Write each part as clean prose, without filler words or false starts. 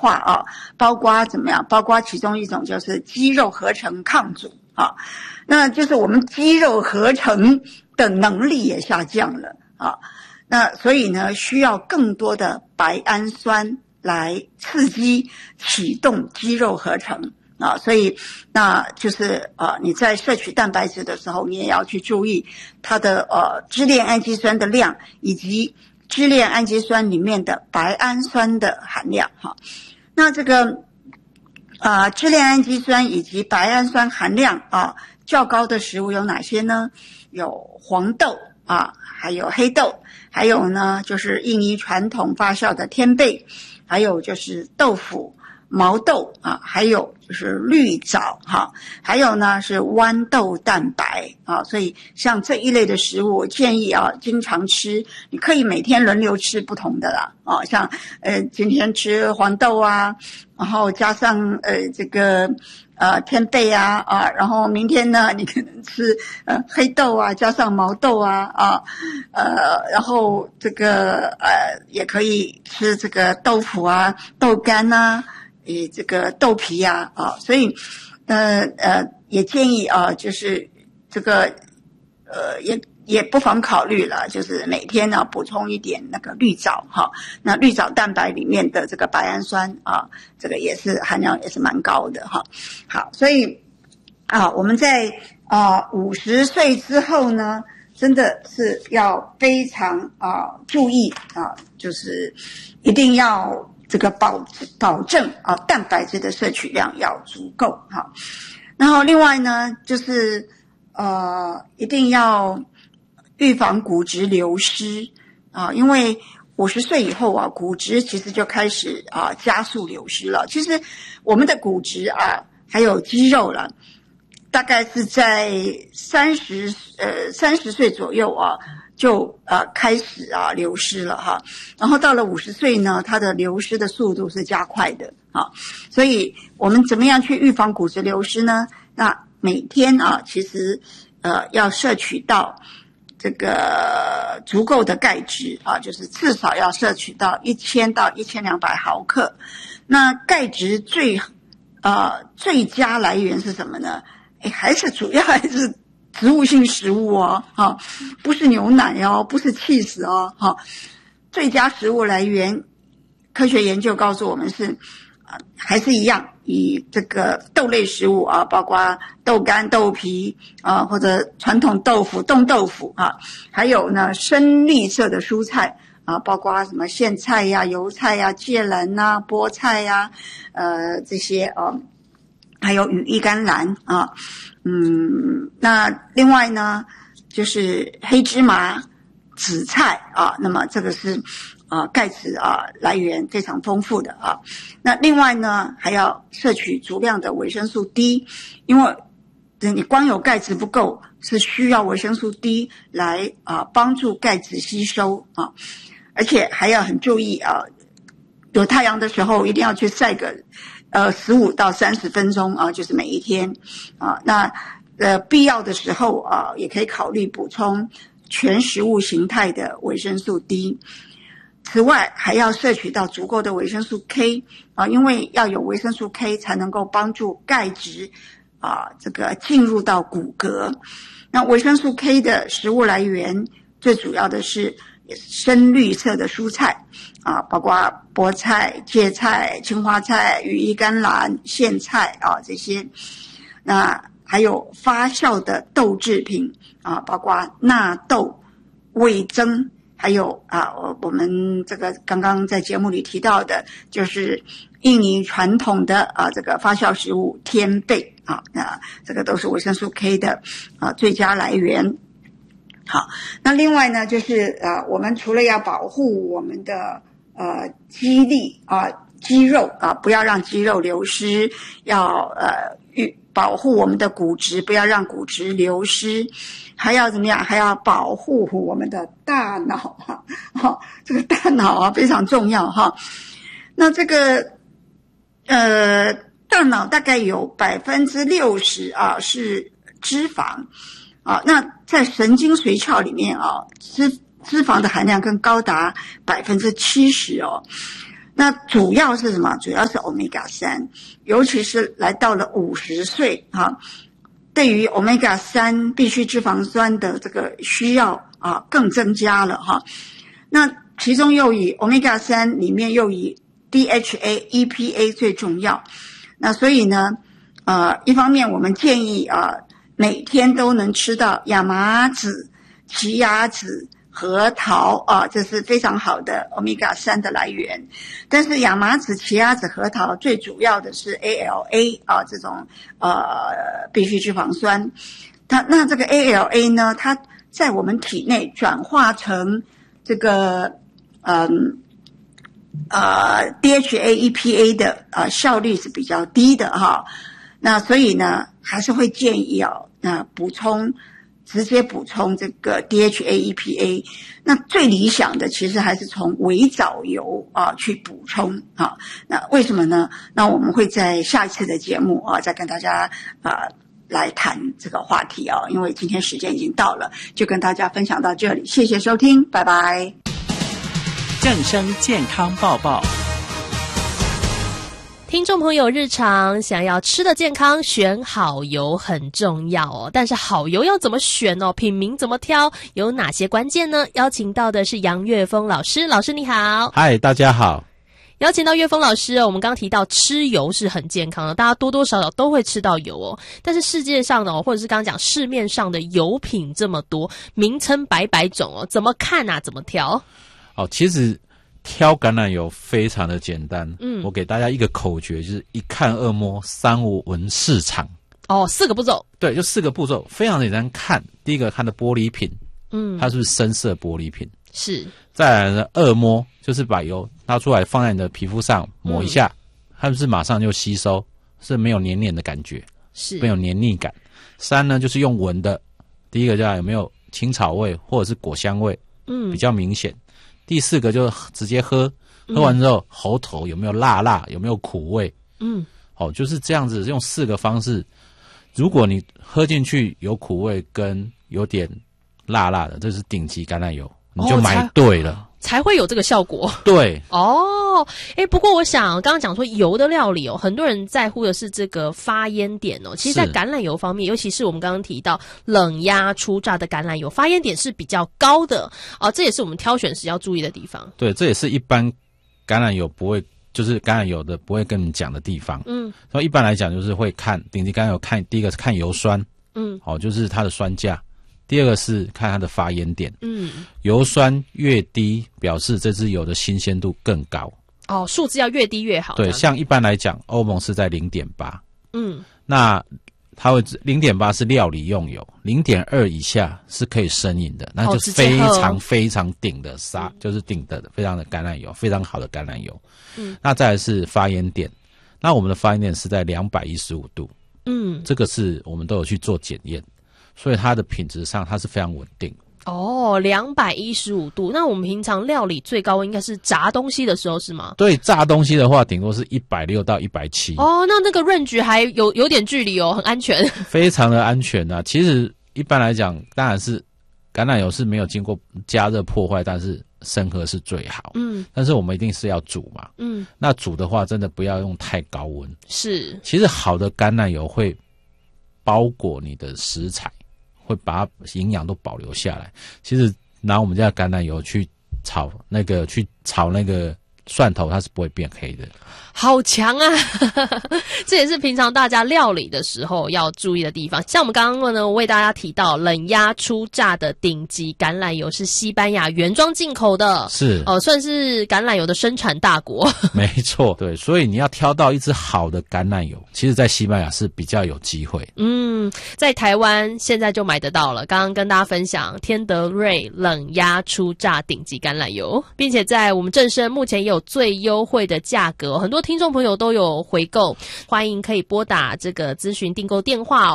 话啊，包括怎么样？包括其中一种就是肌肉合成抗阻啊，那就是我们肌肉合成的能力也下降了啊，那所以呢，需要更多的白氨酸来刺激启动肌肉合成。啊，所以那就是你在摄取蛋白质的时候，你也要去注意它的支链氨基酸的量，以及支链氨基酸里面的白氨酸的含量哈。那这个支链氨基酸以及白氨酸含量较高的食物有哪些呢？有黄豆还有黑豆，还有呢就是印尼传统发酵的天贝，还有就是豆腐。毛豆还有就是绿藻还有呢是豌豆蛋白所以像这一类的食物，我建议经常吃，你可以每天轮流吃不同的啦像今天吃黄豆然后加上这个天贝然后明天呢你可能吃黑豆加上毛豆然后这个也可以吃这个豆腐豆干这个豆皮所以也建议就是这个也不妨考虑了，就是每天呢补充一点那个绿藻那绿藻蛋白里面的这个白氨酸这个也是含量也是蛮高的好，所以我们在50岁之后呢，真的是要非常注意就是一定要这个保证蛋白质的摄取量要足够然后另外呢就是一定要预防骨质流失因为50岁以后骨质其实就开始加速流失了。其实我们的骨质还有肌肉了，大概是在30岁左右就开始流失了然后到了50岁呢，它的流失的速度是加快的所以我们怎么样去预防骨质流失呢？那每天其实要摄取到这个足够的钙质就是至少要摄取到1000到1200毫克。那钙质最佳来源是什么呢？主要还是植物性食物不是牛奶不是 cheese 最佳食物来源，科学研究告诉我们是还是一样，以这个豆类食物包括豆干、豆皮或者传统豆腐、冻豆腐还有呢深绿色的蔬菜包括什么苋菜油菜芥蓝菠菜这些还有羽衣甘蓝那另外呢就是黑芝麻、紫菜那么这个是钙质来源非常丰富的那另外呢还要摄取足量的维生素 D， 因为你光有钙质不够，是需要维生素 D 来帮助钙质吸收而且还要很注意有太阳的时候一定要去晒个15到30分钟就是每一天那必要的时候也可以考虑补充全食物形态的维生素 D。 此外还要摄取到足够的维生素 K 因为要有维生素 K 才能够帮助钙质这个进入到骨骼。那维生素 K 的食物来源最主要的是深绿色的蔬菜包括菠菜、芥菜、青花菜、羽衣甘蓝、苋菜这些。那还有发酵的豆制品包括纳豆、味噌，还有我们这个刚刚在节目里提到的就是印尼传统的这个发酵食物天贝那这个都是维生素 K 的最佳来源。好，那另外呢就是我们除了要保护我们的肌肉不要让肌肉流失，要保护我们的骨质，不要让骨质流失，还要怎么样？还要保护我们的大脑这个大脑非常重要那这个大脑大概有60%是脂肪那在神经髓鞘里面脂肪的含量更高达70% 那主要是什么？主要是 Omega-3， 尤其是来到了50岁对于 Omega-3 必需脂肪酸的这个需要更增加了那其中又以 Omega-3 里面又以 DHA、EPA 最重要。那所以呢一方面我们建议每天都能吃到亚麻籽、奇亚籽、核桃这是非常好的 Omega-3 的来源。但是亚麻籽、奇亚籽、核桃最主要的是 ALA 这种必需脂肪酸。那这个 ALA 呢，它在我们体内转化成这个DHA、EPA 的效率是比较低的那所以呢还是会建议直接补充这个 DHA、EPA。那最理想的其实还是从微藻油去补充那为什么呢？那我们会在下一次的节目再跟大家来谈这个话题因为今天时间已经到了，就跟大家分享到这里，谢谢收听，拜拜。 正声健康报报。 听众朋友，日常想要吃的健康，选好油很重要但是好油要怎么选品名怎么挑，有哪些关键呢？邀请到的是杨岳峰老师。老师你好。 嗨，大家好。 邀请到岳峰老师我们刚刚提到吃油是很健康的，大家多多少少都会吃到油但是世界上的或者是刚刚讲市面上的油品这么多，名称百百种怎么看怎么挑？ 其实挑橄榄油非常的简单我给大家一个口诀，就是一看二摸三闻市场 4个步骤。 对，就4个步骤，非常简单。看第一个，看的玻璃瓶它是不是深色玻璃瓶， 是。 再来呢，二摸就是把油拿出来放在你的皮肤上抹一下它是不是马上就吸收，是没有黏黏的感觉，是没有黏腻感。3呢就是用闻的，第一个叫有没有青草味或者是果香味比较明显。第4个就直接喝完之后喉头有没有辣，有没有苦味就是这样子，用4个方式。如果你喝进去有苦味跟有点辣的，这是顶级橄榄油，你就买对了才会有这个效果。 对不过我想刚刚讲说油的料理很多人在乎的是这个发烟点其实在橄榄油方面，尤其是我们刚刚提到冷压初榨的橄榄油，发烟点是比较高的这也是我们挑选时要注意的地方。 对，这也是一般橄榄油不会，就是橄榄油的不会跟你讲的地方所以一般来讲就是会看顶级橄榄油，第一个是看油酸就是它的酸价，第二个是看它的发烟点油酸越低表示这支油的新鲜度更高数字要越低越好。 对，像一般来讲欧盟是在 0.8 那它会 0.8 是料理用油， 0.2 以下是可以生饮的，那就是非常非常顶的就是顶的非常的橄榄油，非常好的橄榄油那再来是发烟点，那我们的发烟点是在215度这个是我们都有去做检验，所以它的品质上它是非常稳定 215度。那我们平常料理最高温应该是炸东西的时候是吗？ 对，炸东西的话顶多是160到170 那个range还有点距离很安全非常的安全其实一般来讲当然是橄榄油是没有经过加热破坏，但是生喝是最好但是我们一定是要煮嘛那煮的话真的不要用太高温。是，其实好的橄榄油会包裹你的食材，会把它营养都保留下来。其实拿我们家的橄榄油去炒那个蒜头，它是不会变黑的。 好强啊这也是平常大家料理的时候要注意的地方。像我们刚刚呢为大家提到冷压初榨的顶级橄榄油是西班牙原装进口的，是算是橄榄油的生产大国没错，对，所以你要挑到一支好的橄榄油，其实在西班牙是比较有机会。 在台湾现在就买得到了，刚刚跟大家分享天德瑞冷压初榨顶级橄榄油，并且在我们正声目前也有最优惠的价格，很多听众朋友都有回购，欢迎可以拨打这个咨询订购电话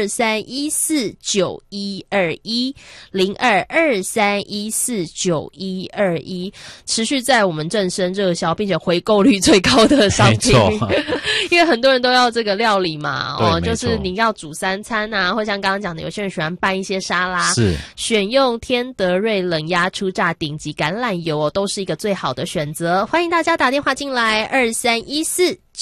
23149121 0223149121，持续在我们正声热销，并且回购率最高的商品。因为很多人都要这个料理嘛，就是你要煮3餐啊，或像刚刚讲的，有些人喜欢拌一些沙拉，是选用天德瑞冷压初榨顶级橄榄油都是一个最好的选择。 欢迎大家打电话进来2314